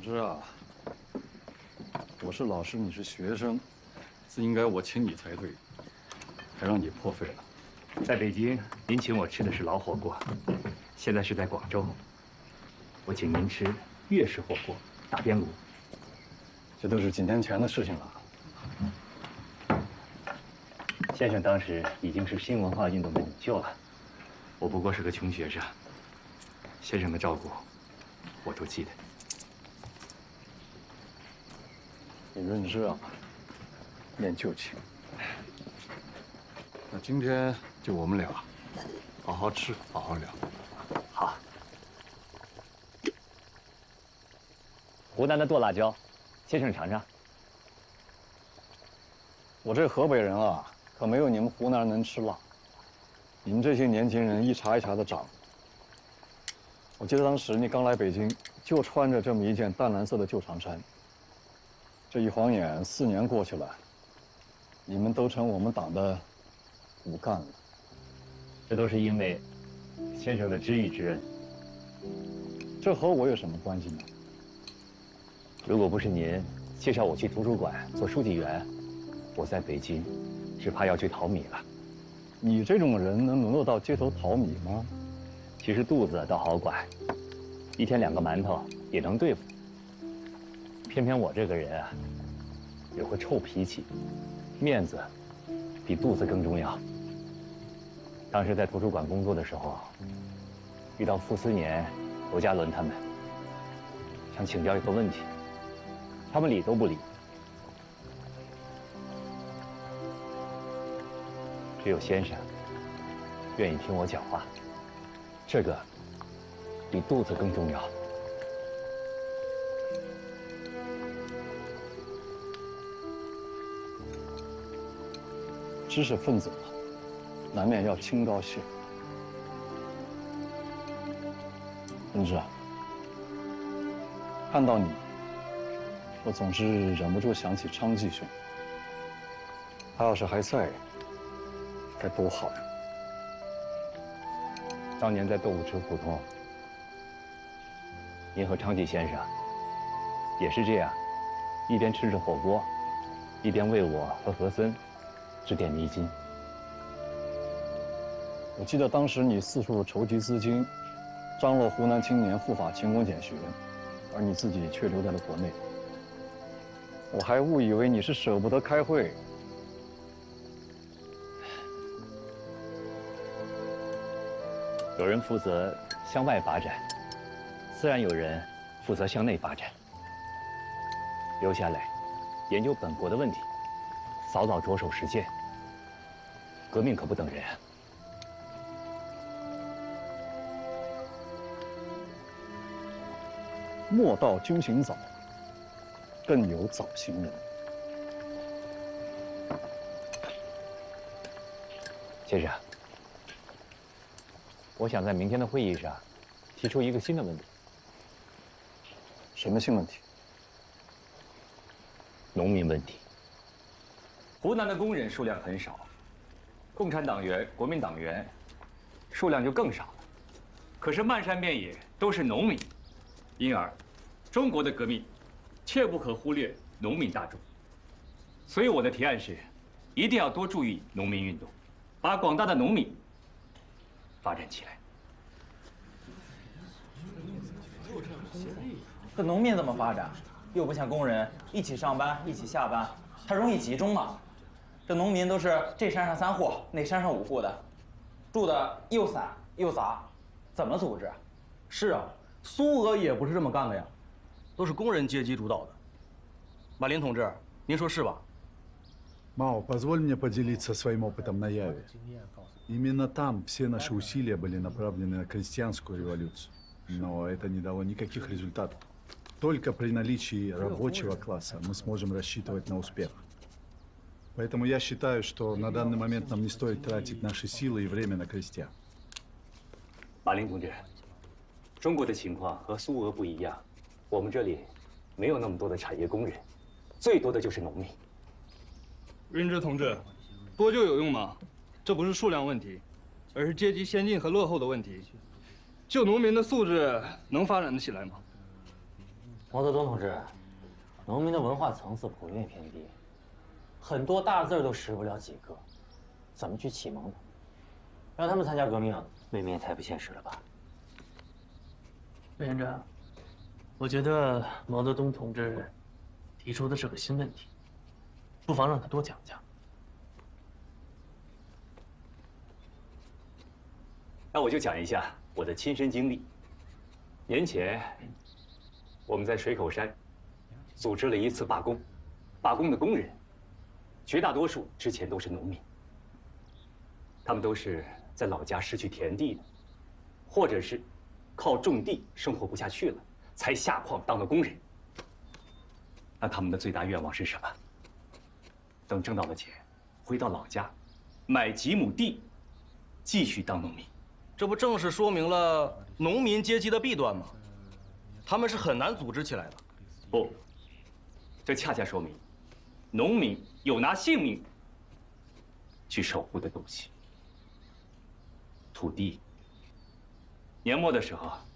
之啊，我是老师，你是学生，自应该我请你才对，还让你破费了。 在北京，您请我吃的是老火锅，现在是在广州，我请您吃粤式火锅、打边炉。 这都是几年前的事情了。 先生当时已经是新文化运动的领袖了，我不过是个穷学生。先生的照顾，我都记得。 你润之啊，念旧情。那今天就我们俩，好好吃，好好聊。 好。湖南的剁辣椒，先生尝尝。 我这河北人啊，可没有你们湖南人能吃辣。你们这些年轻人一茬一茬的长。我记得当时你刚来北京，就穿着这么一件淡蓝色的旧长衫。这一晃眼4年过去了，你们都成我们党的骨干了。 这都是因为先生的知遇之恩。 这和我有什么关系呢？ 如果不是您介绍我去图书馆做书记员，我在北京只怕要去淘米了。 你这种人能沦落到街头淘米吗？ 其实肚子倒好管，1天2个馒头也能对付。偏偏我这个人啊，有个臭脾气，面子比肚子更重要。当时在图书馆工作的时候，遇到傅斯年、罗家伦他们，想请教一个问题，他们理都不理。只有先生愿意听我讲话，这个比肚子更重要。 知识分子嘛，难免要清高些。润之啊，看到你，我总是忍不住想起昌继兄。他要是还在，该多好呀！ 当年在豆腐池胡同，您和昌继先生也是这样，一边吃着火锅，一边为我和和森指点迷津。 我记得当时你四处筹集资金，张罗湖南青年赴法勤工俭学，而你自己却留在了国内。我还误以为你是舍不得开会。 有人负责向外发展，自然有人负责向内发展。留下来研究本国的问题，早早着手实践。革命可不等人啊！ 莫道君行早，更有早行人。 先生，我想在明天的会议上提出一个新的问题。 什么新问题？ 农民问题。湖南的工人数量很少，共产党员、国民党员数量就更少了。可是漫山遍野都是农民，因而中国的革命切不可忽略农民大众。所以我的提案是，一定要多注意农民运动，把广大的农民发展起来。 这农民怎么发展？又不像工人一起上班、一起下班，他容易集中嘛。这农民都是这山上3户，那山上5户的，住的又散又杂，怎么组织？ 是啊，苏俄也不是这么干的呀，都是工人阶级主导的。马林同志，您说是吧？ Мао, позволь мне поделиться своим опытом на Яве. Именно там все наши усилия были направлены на крестьянскую революцию. Но это не дало никаких результатов. Только при наличии рабочего класса мы сможем рассчитывать на успех. Поэтому я считаю, что на данный момент нам не стоит тратить наши силы и время на крестьян. 马林同志，中国的情况和苏俄不一样，我们这里没有那么多的产业工人，最多的就是农民。 润之同志，多就有用吗？这不是数量问题，而是阶级先进和落后的问题。就农民的素质能发展得起来吗？ 毛泽东同志，农民的文化层次普遍偏低，很多大字都识不了几个，怎么去启蒙他们？让他们参加革命，未免也太不现实了吧？ 委员长，我觉得毛泽东同志提出的是个新问题，不妨让他多讲讲。 那我就讲一下我的亲身经历。年前，我们在水口山组织了一次罢工，罢工的工人绝大多数之前都是农民，他们都是在老家失去田地的，或者是靠种地生活不下去了，才下矿当了工人。那他们的最大愿望是什么？等挣到了钱，回到老家，买几亩地，继续当农民。 这不正是说明了农民阶级的弊端吗？他们是很难组织起来的。 不，这恰恰说明，农民有拿性命去守护的东西。土地。年末的时候，